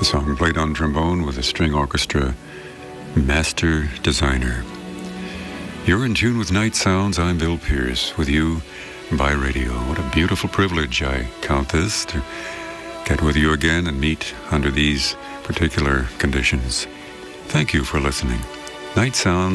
song played on trombone with a string orchestra, Master Designer. You're in tune with Night Sounds. I'm Bill Pierce with you by radio. What a beautiful privilege I count this, to get with you again and meet under these particular conditions. Thank you for listening. Night Sounds